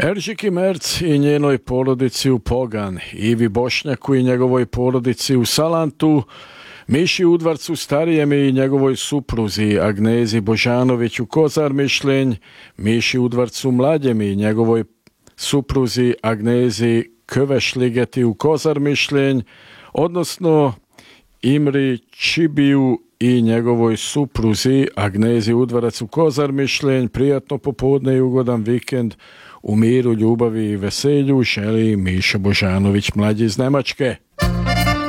Eržiki Merc i njenoj porodici u Pogan, Ivi Bošnjaku i njegovoj porodici u Salantu, Miši Udvarcu starijem i njegovoj supruzi Agnezi Božanović u Kozarmišljenj, Miši Udvarcu mlađem i njegovoj supruzi Agnezi Kövešligeti u Kozarmišljenj, odnosno Imri Čibiju i njegovoj supruzi Agnezi Udvarac u Kozarmišljenj, prijatno popodne i ugodan vikend u miru, ljubavi i veselju želi Miša Božanović mlađi iz Nemačke.